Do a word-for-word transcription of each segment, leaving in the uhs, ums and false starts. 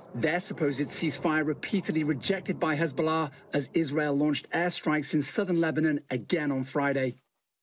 Their supposed ceasefire repeatedly rejected by Hezbollah as Israel launched airstrikes in southern Lebanon again on Friday.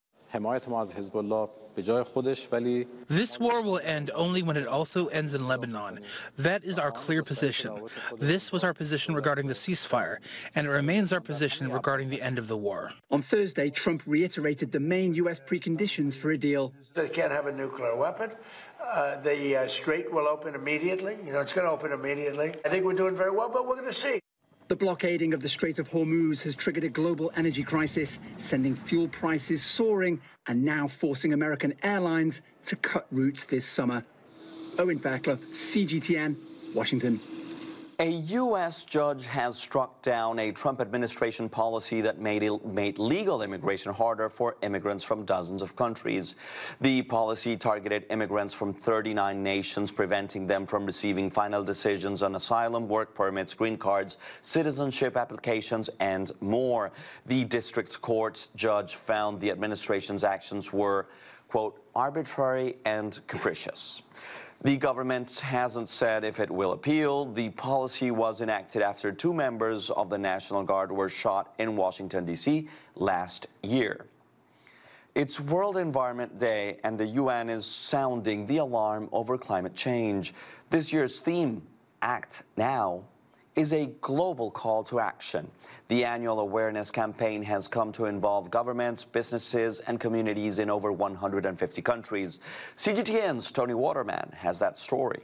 This war will end only when it also ends in Lebanon. That is our clear position. This was our position regarding the ceasefire, and it remains our position regarding the end of the war. On Thursday, Trump reiterated the main U S preconditions for a deal. They can't have a nuclear weapon. Uh, the uh, Strait will open immediately. You know, it's going to open immediately. I think we're doing very well, but we're going to see. The blockading of the Strait of Hormuz has triggered a global energy crisis, sending fuel prices soaring and now forcing American airlines to cut routes this summer. Owen Fairclough, C G T N, Washington. A U S judge has struck down a Trump administration policy that made, it, made legal immigration harder for immigrants from dozens of countries. The policy targeted immigrants from thirty-nine nations, preventing them from receiving final decisions on asylum, work permits, green cards, citizenship applications, and more. The district court judge found the administration's actions were, quote, arbitrary and capricious. The government hasn't said if it will appeal. The policy was enacted after two members of the National Guard were shot in Washington, D C last year. It's World Environment Day, and the U N is sounding the alarm over climate change. This year's theme, Act Now, is a global call to action. The annual awareness campaign has come to involve governments, businesses, and communities in over one hundred fifty countries. C G T N's Tony Waterman has that story.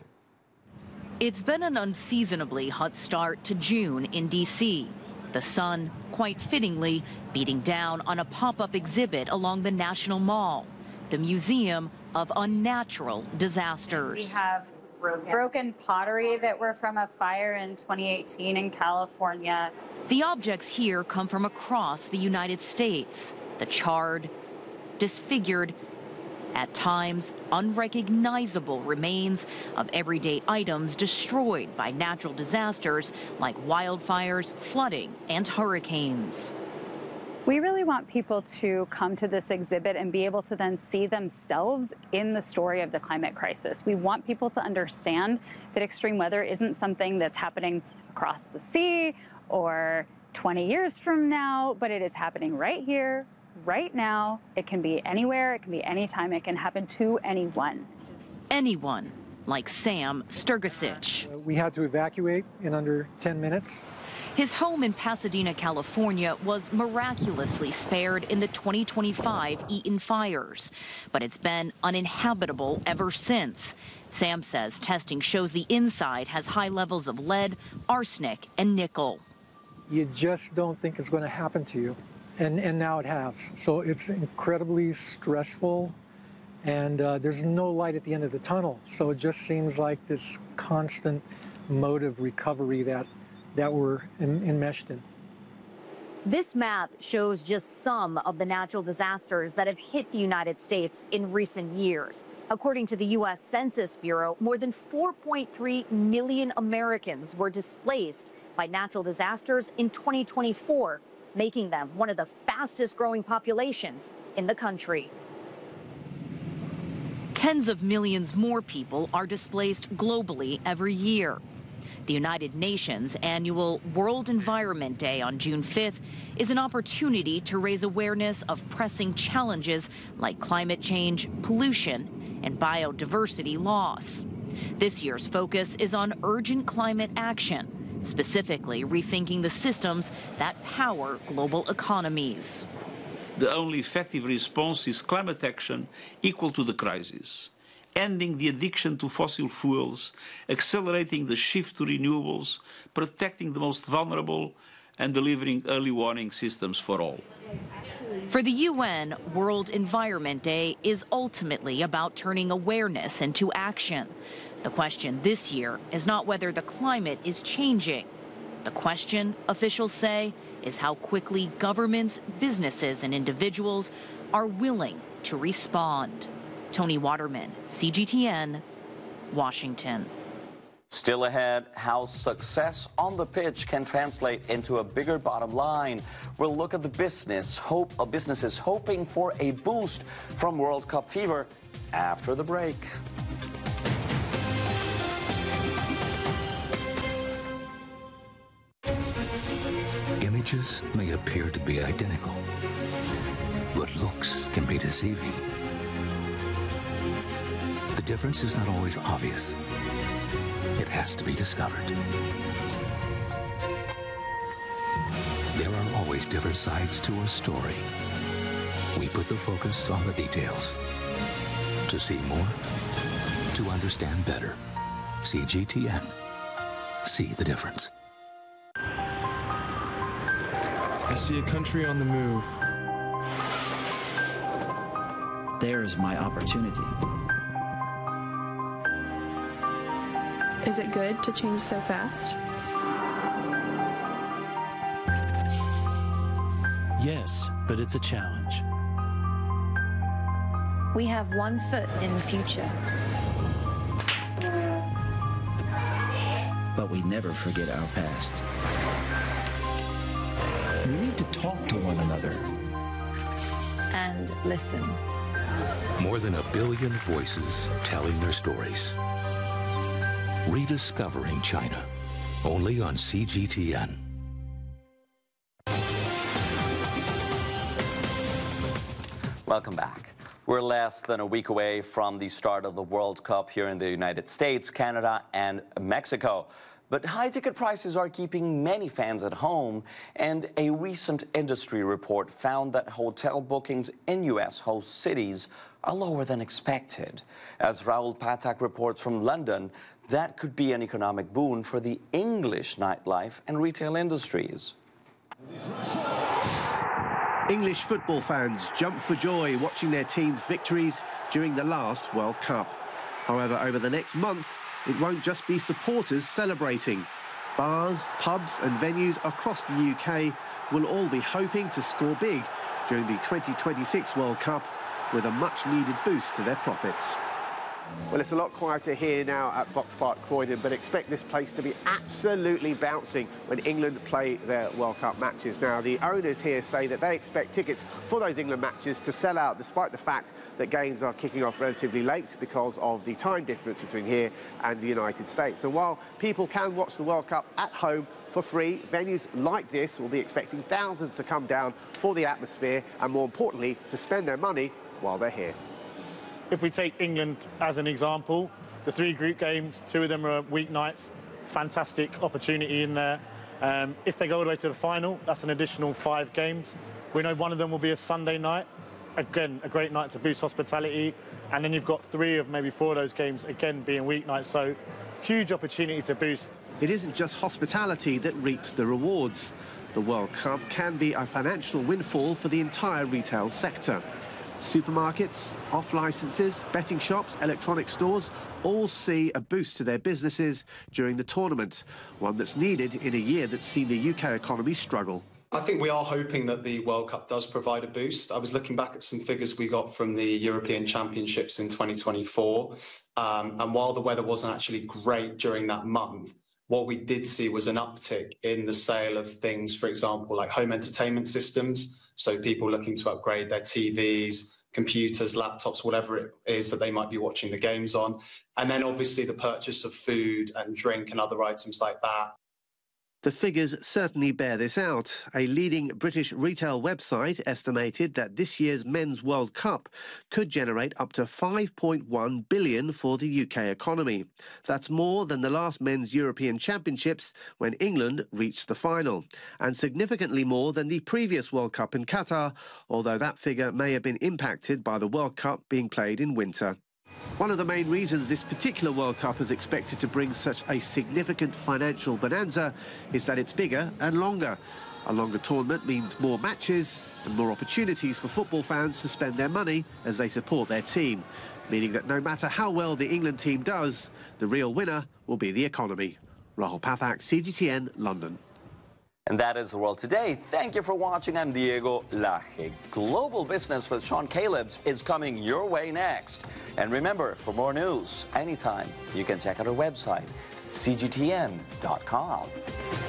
It's been an unseasonably hot start to June in D C. The sun, quite fittingly, beating down on a pop-up exhibit along the National Mall, the Museum of Unnatural Disasters. We have broken. broken pottery that were from a fire in twenty eighteen in California. The objects here come from across the United States. The charred, disfigured, at times unrecognizable remains of everyday items destroyed by natural disasters like wildfires, flooding, and hurricanes. We really want people to come to this exhibit and be able to then see themselves in the story of the climate crisis. We want people to understand that extreme weather isn't something that's happening across the sea or twenty years from now, but it is happening right here, right now. It can be anywhere, it can be anytime, it can happen to anyone. Anyone, like Sam Sturgasic. We had to evacuate in under ten minutes. His home in Pasadena, California was miraculously spared in the twenty twenty-five Eaton fires, but it's been uninhabitable ever since. Sam says testing shows the inside has high levels of lead, arsenic, and nickel. You just don't think it's going to happen to you, and, and now it has. So it's incredibly stressful, and uh, there's no light at the end of the tunnel. So it just seems like this constant mode of recovery that that we're en enmeshed in. This map shows just some of the natural disasters that have hit the United States in recent years. According to the U S Census Bureau, more than four point three million Americans were displaced by natural disasters in twenty twenty-four, making them one of the fastest growing populations in the country. Tens of millions more people are displaced globally every year. The United Nations annual World Environment Day on June fifth is an opportunity to raise awareness of pressing challenges like climate change, pollution, and biodiversity loss. This year's focus is on urgent climate action, specifically rethinking the systems that power global economies. The only effective response is climate action equal to the crisis. Ending the addiction to fossil fuels, accelerating the shift to renewables, protecting the most vulnerable, and delivering early warning systems for all. For the U N, World Environment Day is ultimately about turning awareness into action. The question this year is not whether the climate is changing. The question, officials say, is how quickly governments, businesses, and individuals are willing to respond. Tony Waterman, C G T N, Washington. Still ahead, how success on the pitch can translate into a bigger bottom line. We'll look at the business, hope of businesses hoping for a boost from World Cup fever after the break. Images may appear to be identical, but looks can be deceiving. The difference is not always obvious. It has to be discovered. There are always different sides to a story. We put the focus on the details. To see more, to understand better. C G T N. See the difference. I see a country on the move. There's my opportunity. Is it good to change so fast? Yes, but it's a challenge. We have one foot in the future. But we never forget our past. We need to talk to one another. And listen. More than a billion voices telling their stories. Rediscovering China. Only on C G T N. Welcome back. We're less than a week away from the start of the World Cup here in the United States, Canada, and Mexico. But high ticket prices are keeping many fans at home, and a recent industry report found that hotel bookings in U S host cities are lower than expected. As Rahul Pathak reports from London, that could be an economic boon for the English nightlife and retail industries. English football fans jump for joy watching their team's victories during the last World Cup. However, over the next month, it won't just be supporters celebrating. Bars, pubs and venues across the U K will all be hoping to score big during the twenty twenty-six World Cup with a much-needed boost to their profits. Well, it's a lot quieter here now at Box Park Croydon, but expect this place to be absolutely bouncing when England play their World Cup matches. Now, the owners here say that they expect tickets for those England matches to sell out, despite the fact that games are kicking off relatively late because of the time difference between here and the United States. And while people can watch the World Cup at home for free, venues like this will be expecting thousands to come down for the atmosphere and, more importantly, to spend their money while they're here. If we take England as an example, the three group games, two of them are weeknights, fantastic opportunity in there. Um, if they go all the way to the final, that's an additional five games. We know one of them will be a Sunday night. Again, a great night to boost hospitality. And then you've got three of maybe four of those games, again, being weeknights. So huge opportunity to boost. It isn't just hospitality that reaps the rewards. The World Cup can be a financial windfall for the entire retail sector. Supermarkets, off-licenses, betting shops, electronic stores all see a boost to their businesses during the tournament, one that's needed in a year that's seen the U K economy struggle. I think we are hoping that the World Cup does provide a boost. I was looking back at some figures we got from the European Championships in twenty twenty-four, um, and while the weather wasn't actually great during that month, what we did see was an uptick in the sale of things, for example, like home entertainment systems. So people looking to upgrade their T Vs, computers, laptops, whatever it is that they might be watching the games on. And then obviously the purchase of food and drink and other items like that. The figures certainly bear this out. A leading British retail website estimated that this year's Men's World Cup could generate up to five point one billion dollars for the U K economy. That's more than the last Men's European Championships when England reached the final, and significantly more than the previous World Cup in Qatar, although that figure may have been impacted by the World Cup being played in winter. One of the main reasons this particular World Cup is expected to bring such a significant financial bonanza is that it's bigger and longer. A longer tournament means more matches and more opportunities for football fans to spend their money as they support their team, meaning that no matter how well the England team does, the real winner will be the economy. Rahul Pathak, C G T N, London. And that is the world today. Thank you for watching. I'm Diego Laje. Global Business with Sean Calebs is coming your way next. And remember, for more news anytime, you can check out our website, C G T N dot com.